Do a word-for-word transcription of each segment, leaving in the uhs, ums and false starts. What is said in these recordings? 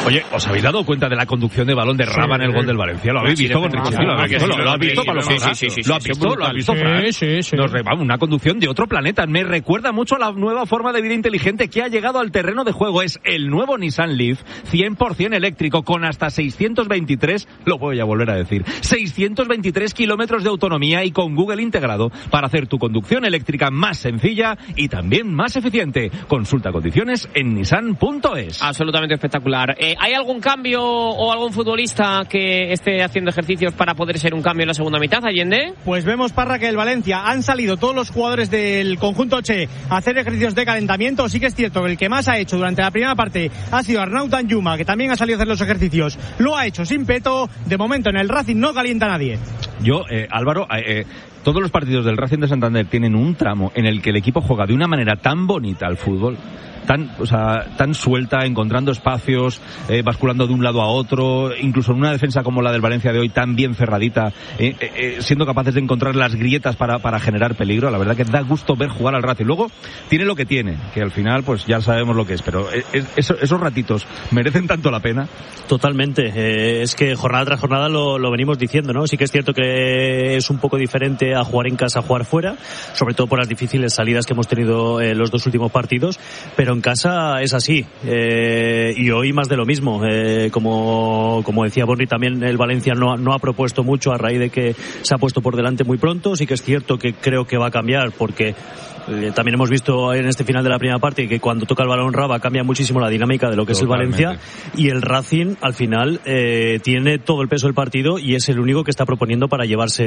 Oye, ¿os habéis dado cuenta de la conducción de balón de Raba en el gol del Valencia? ¿Lo habéis visto, Gonzalo? ¿Lo habéis visto? ¿Lo has visto, Pablo? Sí, sí, sí. ¿Lo has visto? ¿Lo has visto, Fran? Sí, sí, sí. Nos vamos, una conducción de otro planeta. Me recuerda mucho a la nueva forma de vida inteligente que ha llegado al terreno de juego. Es el nuevo Nissan Leaf, cien por ciento eléctrico, con hasta seiscientos veintitrés, lo voy a volver a decir, seiscientos veintitrés kilómetros de autonomía y con Google integrado para hacer tu conducción eléctrica más sencilla y también más eficiente. Consulta condiciones en nissan punto es. Absolutamente espectacular. Eh, ¿Hay algún cambio o algún futbolista que esté haciendo ejercicios para poder ser un cambio en la segunda mitad, Allende? Pues vemos, Parra, que el Valencia han salido todos los jugadores del conjunto Che a hacer ejercicios de calentamiento. Sí que es cierto que el que más ha hecho durante la primera parte ha sido Arnau Danjuma, que también ha salido a hacer los ejercicios. Lo ha hecho sin peto. De momento en el Racing no calienta a nadie. Yo, eh, Álvaro, eh, todos los partidos del Racing de Santander tienen un tramo en el que el equipo juega de una manera tan bonita al fútbol, tan, o sea, tan suelta, encontrando espacios, eh, basculando de un lado a otro, incluso en una defensa como la del Valencia de hoy, tan bien cerradita, eh, eh, siendo capaces de encontrar las grietas para, para generar peligro. La verdad que da gusto ver jugar al Racing. Luego tiene lo que tiene, que al final pues ya sabemos lo que es, pero es, es, esos ratitos merecen tanto la pena. Totalmente, eh, es que jornada tras jornada lo, lo venimos diciendo, ¿no? Sí que es cierto que es un poco diferente a jugar en casa a jugar fuera, sobre todo por las difíciles salidas que hemos tenido en los dos últimos partidos, pero en casa es así, eh, y hoy más de lo mismo. Eh, como, como decía Borri, también el Valencia no, no ha propuesto mucho a raíz de que se ha puesto por delante muy pronto. Sí que es cierto que creo que va a cambiar, porque eh, también hemos visto en este final de la primera parte que cuando toca el balón Raba cambia muchísimo la dinámica de lo que Totalmente. Es el Valencia, y el Racing al final eh, tiene todo el peso del partido y es el único que está proponiendo para llevarse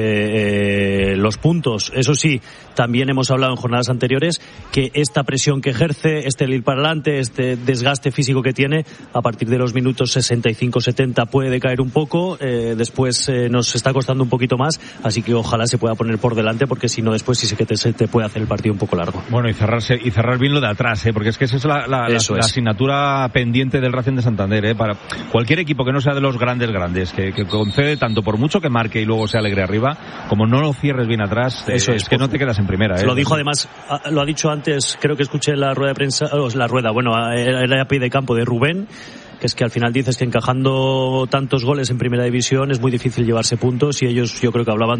eh, los puntos. Eso sí, también hemos hablado en jornadas anteriores que esta presión que ejerce, este ir para adelante, este desgaste físico que tiene, a partir de los minutos sesenta y cinco setenta puede decaer un poco, eh, después eh, nos está costando un poquito más, así que ojalá se pueda poner por delante, porque si no después sí sé que te, se te puede hacer el partido un poco largo. Bueno, y cerrarse y cerrar bien lo de atrás, ¿eh? Porque es que esa es la, la, Eso la, es. la asignatura pendiente del Racing de Santander, ¿eh? Para cualquier equipo que no sea de los grandes grandes, que, que concede tanto por mucho que marque y luego se alegre arriba, como no lo cierres bien atrás, Eso eh, es, es que no te quedas en primera, ¿eh? Lo dijo además, lo ha dicho antes, creo que escuché la rueda de prensa, la rueda, bueno, era a pie de campo de Rubén, que es que al final dices que encajando tantos goles en primera división es muy difícil llevarse puntos, y ellos yo creo que hablaban